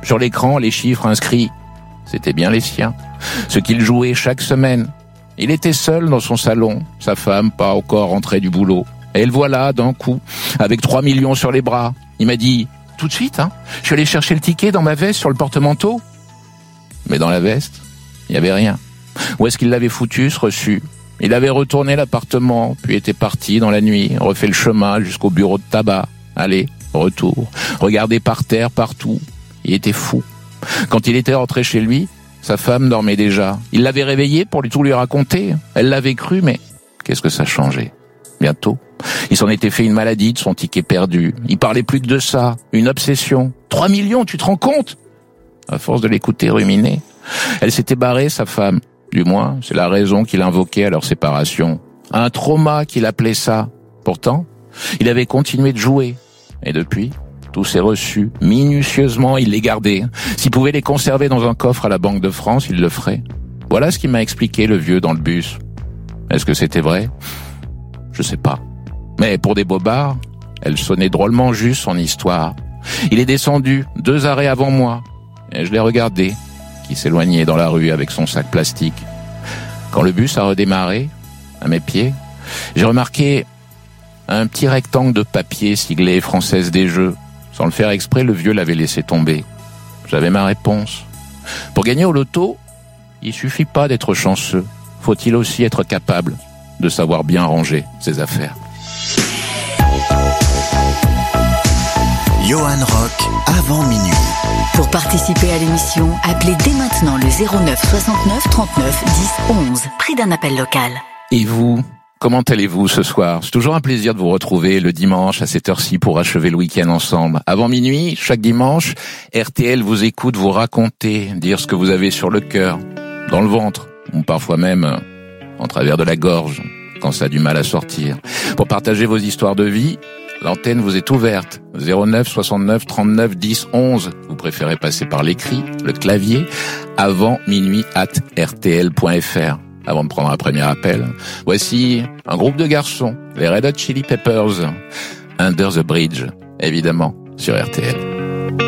Sur l'écran, les chiffres inscrits, c'était bien les siens. Ce qu'il jouait chaque semaine. Il était seul dans son salon, sa femme pas encore rentrée du boulot. Et le voilà d'un coup, avec 3 millions sur les bras. Il m'a dit, tout de suite, je suis allé chercher le ticket dans ma veste sur le porte-manteau. Mais dans la veste, il n'y avait rien. Où est-ce qu'il l'avait foutu, ce reçu? Il avait retourné l'appartement, puis était parti dans la nuit, refait le chemin jusqu'au bureau de tabac. Allez, retour, regardez par terre, partout. Il était fou. Quand il était rentré chez lui, sa femme dormait déjà. Il l'avait réveillée pour tout lui raconter. Elle l'avait cru, mais qu'est-ce que ça changeait? Bientôt, il s'en était fait une maladie de son ticket perdu. Il parlait plus que de ça, une obsession. 3 millions, tu te rends compte? À force de l'écouter ruminer, elle s'était barrée, sa femme. Du moins, c'est la raison qu'il invoquait à leur séparation. Un trauma qu'il appelait ça. Pourtant, il avait continué de jouer. Et depuis, tous ces reçus, minutieusement, il les gardait. S'il pouvait les conserver dans un coffre à la Banque de France, il le ferait. Voilà ce qui m'a expliqué le vieux dans le bus. Est-ce que c'était vrai? Je sais pas. Mais pour des bobards, elle sonnait drôlement juste son histoire. Il est descendu 2 arrêts avant moi, et je l'ai regardé, qui s'éloignait dans la rue avec son sac plastique. Quand le bus a redémarré, à mes pieds, j'ai remarqué un petit rectangle de papier siglé Française des Jeux. Sans le faire exprès, le vieux l'avait laissé tomber. J'avais ma réponse. Pour gagner au loto, il suffit pas d'être chanceux. Faut-il aussi être capable de savoir bien ranger ses affaires. Johan Rock, avant minuit. Pour participer à l'émission, appelez dès maintenant le 09 69 39 10 11, prix d'un appel local. Et vous, comment allez-vous ce soir? C'est toujours un plaisir de vous retrouver le dimanche à cette heure-ci pour achever le week-end ensemble. Avant minuit, chaque dimanche, RTL vous écoute vous raconter, dire ce que vous avez sur le cœur, dans le ventre, ou parfois même en travers de la gorge, quand ça a du mal à sortir. Pour partager vos histoires de vie, l'antenne vous est ouverte. 09 69 39 10 11. Vous préférez passer par l'écrit, le clavier, avant minuit @rtl.fr. Avant de prendre un premier appel, voici un groupe de garçons, les Red Hot Chili Peppers, Under the Bridge, évidemment, sur RTL.